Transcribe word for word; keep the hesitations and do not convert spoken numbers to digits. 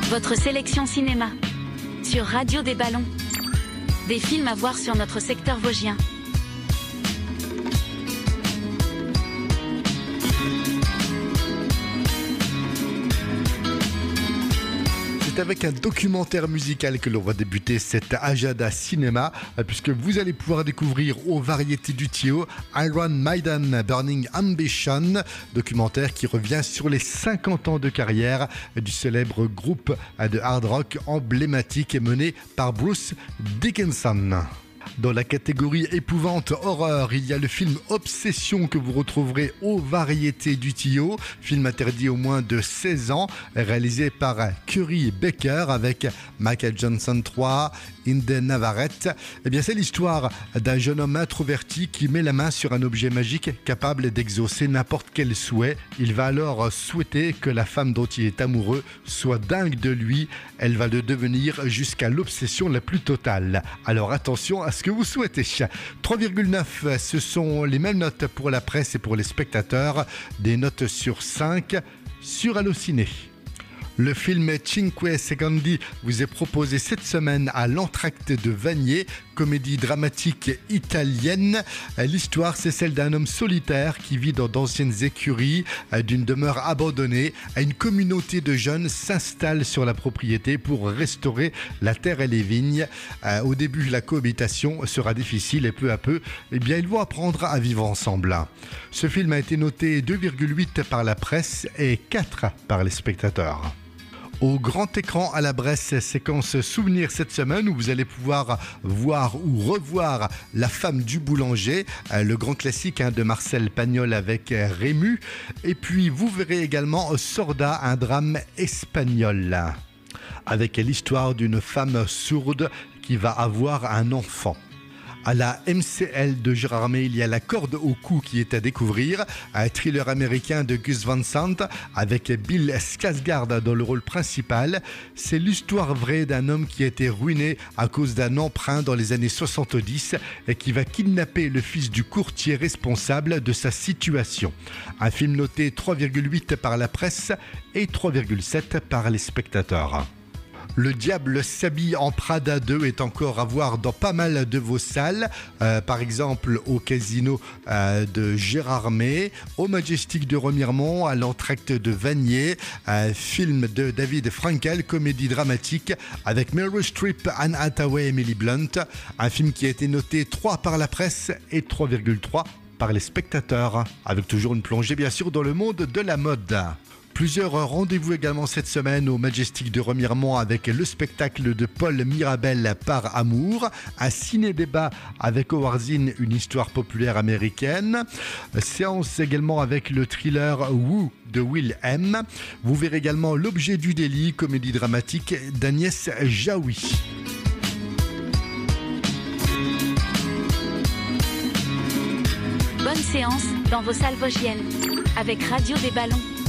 Votre sélection cinéma sur Radio des Ballons. Des films à voir sur notre secteur vosgien. C'est avec un documentaire musical que l'on va débuter cette Agenda Cinéma, puisque vous allez pouvoir découvrir aux variétés du Tio Iron Maiden Burning Ambition, documentaire qui revient sur les cinquante ans de carrière du célèbre groupe de hard rock emblématique et mené par Bruce Dickinson. Dans la catégorie épouvante horreur, il y a le film Obsession que vous retrouverez aux variétés du Tio, film interdit aux moins de seize ans, réalisé par Curry Baker avec Michael Johnson trois, Inde Navarrete. Eh bien, c'est l'histoire d'un jeune homme introverti qui met la main sur un objet magique capable d'exaucer n'importe quel souhait. Il va alors souhaiter que la femme dont il est amoureux soit dingue de lui. Elle va le devenir jusqu'à l'obsession la plus totale. Alors attention à ce que vous souhaitez. trois virgule neuf, ce sont les mêmes notes pour la presse et pour les spectateurs. Des notes sur cinq sur Allociné. Le film Cinque Secondi vous est proposé cette semaine à l'Entracte de Vanier, comédie dramatique italienne. L'histoire, c'est celle d'un homme solitaire qui vit dans d'anciennes écuries d'une demeure abandonnée. Une communauté de jeunes s'installe sur la propriété pour restaurer la terre et les vignes. Au début, la cohabitation sera difficile et peu à peu, eh bien, ils vont apprendre à vivre ensemble. Ce film a été noté deux virgule huit par la presse et quatre par les spectateurs. Au grand écran à la Bresse, séquence souvenir cette semaine où vous allez pouvoir voir ou revoir La femme du boulanger, le grand classique hein, de Marcel Pagnol avec Rému. Et puis vous verrez également Sorda, un drame espagnol avec l'histoire d'une femme sourde qui va avoir un enfant. À la M C L de Gérard May, il y a La corde au cou qui est à découvrir, un thriller américain de Gus Van Sant avec Bill Skarsgård dans le rôle principal. C'est l'histoire vraie d'un homme qui a été ruiné à cause d'un emprunt dans les années soixante-dix et qui va kidnapper le fils du courtier responsable de sa situation. Un film noté trois virgule huit par la presse et trois virgule sept par les spectateurs. Le diable s'habille en Prada deux est encore à voir dans pas mal de vos salles, euh, par exemple au Casino euh, de Gérard May, au Majestic de Remiremont, à l'Entracte de Vanier, un film de David Frankel, comédie dramatique avec Meryl Streep, Anne Hathaway et Emily Blunt, un film qui a été noté trois par la presse et trois virgule trois par les spectateurs, avec toujours une plongée bien sûr dans le monde de la mode. Plusieurs rendez-vous également cette semaine au Majestic de Remiremont avec le spectacle de Paul Mirabel Par amour, un ciné-débat avec Howard Zinn, une histoire populaire américaine, séance également avec le thriller Woo de Will M. Vous verrez également L'objet du délit, comédie dramatique d'Agnès Jaoui. Bonne séance dans vos salles vosgiennes avec Radio des Ballons.